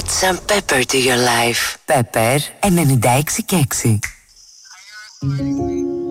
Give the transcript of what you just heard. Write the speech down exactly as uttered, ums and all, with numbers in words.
Add some pepper to your life. Pepper ενενήντα έξι και έξι. Are you recording me?